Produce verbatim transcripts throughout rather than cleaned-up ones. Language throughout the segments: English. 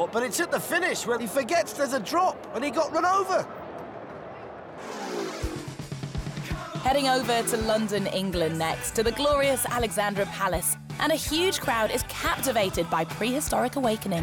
start, but it's at the finish where he forgets there's a drop and he got run over. Heading over to London, England next, to the glorious Alexandra Palace, and a huge crowd is captivated by Prehistoric Awakening.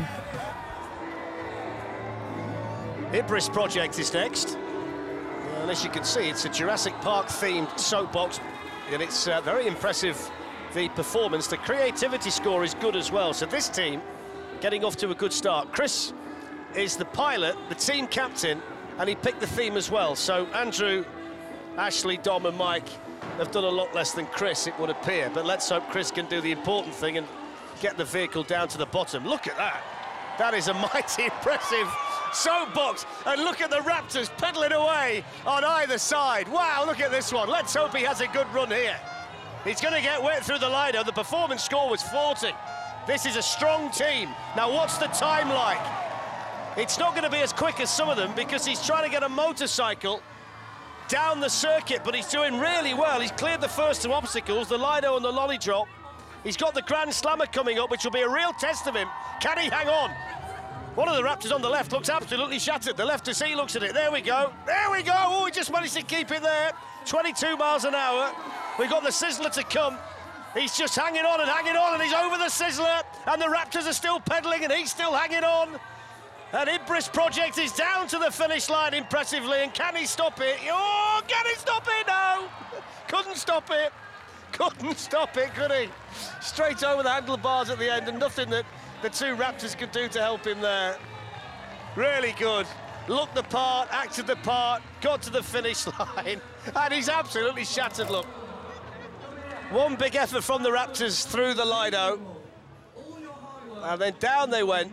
Ibris Project is next. And as you can see, it's a Jurassic Park-themed soapbox, and it's uh, very impressive, the performance. The creativity score is good as well, so this team getting off to a good start. Chris is the pilot, the team captain, and he picked the theme as well. So Andrew, Ashley, Dom and Mike have done a lot less than Chris, it would appear, but let's hope Chris can do the important thing and get the vehicle down to the bottom. Look at that. That is a mighty impressive soapbox, and look at the Raptors pedalling away on either side. Wow, look at this one. Let's hope he has a good run here. He's going to get wet through the Lido. The performance score was forty. This is a strong team. Now, what's the time like? It's not going to be as quick as some of them because he's trying to get a motorcycle down the circuit, but he's doing really well. He's cleared the first two obstacles, the Lido and the Lolly Drop. He's got the Grand Slammer coming up, which will be a real test of him. Can he hang on? One of the Raptors on the left looks absolutely shattered. The left to see looks at it. There we go. There we go. Oh, he just managed to keep it there. twenty-two miles an hour. We've got the Sizzler to come. He's just hanging on and hanging on, and he's over the Sizzler, and the Raptors are still pedaling, and he's still hanging on. And Ibris Project is down to the finish line impressively, and can he stop it? Oh, can he stop it? No! Couldn't stop it. Couldn't stop it, could he? Straight over the handlebars at the end, and nothing that the two Raptors could do to help him there. Really good. Looked the part, acted the part, got to the finish line, and he's absolutely shattered, look. One big effort from the Raptors through the Lido, and then down they went.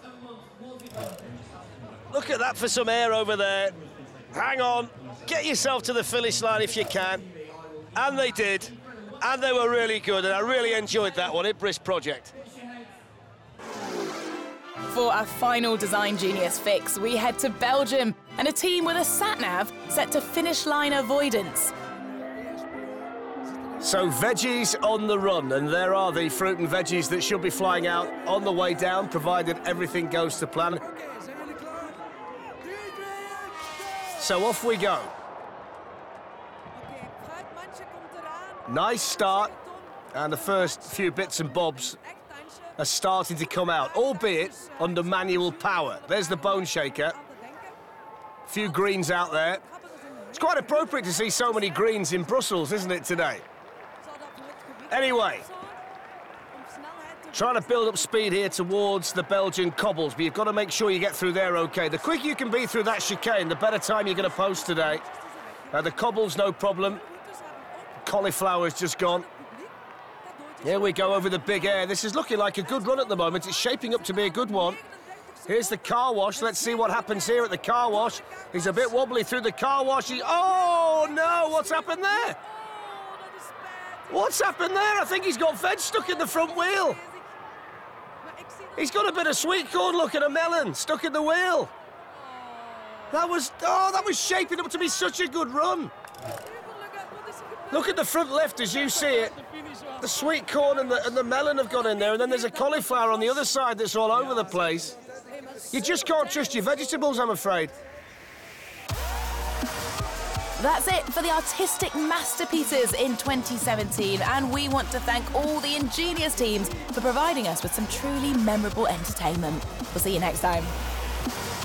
Look at that for some air over there. Hang on, get yourself to the finish line if you can. And they did, and they were really good, and I really enjoyed that one, Ibris Project. For our final Design Genius fix, we head to Belgium and a team with a sat-nav set to finish line avoidance. So veggies on the run, and there are the fruit and veggies that should be flying out on the way down, provided everything goes to plan. So off we go. Nice start, and the first few bits and bobs are starting to come out, albeit under manual power. There's the Bone Shaker. A few greens out there. It's quite appropriate to see so many greens in Brussels, isn't it, today? Anyway, trying to build up speed here towards the Belgian cobbles, but you've got to make sure you get through there okay. The quicker you can be through that chicane, the better time you're going to post today. Uh, the cobbles, no problem. Cauliflower's just gone. Here we go over the big air. This is looking like a good run at the moment. It's shaping up to be a good one. Here's the car wash. Let's see what happens here at the car wash. He's a bit wobbly through the car wash. He... Oh, no, what's happened there? What's happened there? I think he's got veg stuck in the front wheel. He's got a bit of sweet corn, look at a melon stuck in the wheel. That was, oh, that was shaping up to be such a good run. Look at the front left as you see it. The sweet corn and the, and the melon have gone in there, and then there's a cauliflower on the other side that's all over the place. You just can't trust your vegetables, I'm afraid. That's it for the artistic masterpieces in twenty seventeen, and we want to thank all the ingenious teams for providing us with some truly memorable entertainment. We'll see you next time.